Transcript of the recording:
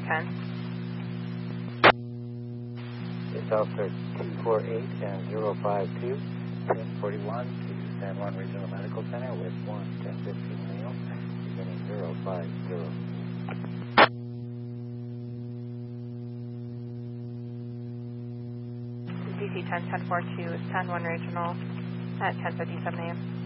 10. It's Officer 248 and 052, 1041 to San Juan Regional Medical Center with 1-1015 male, beginning 050. DC 10-1042, San Juan Regional at 10:57 a.m.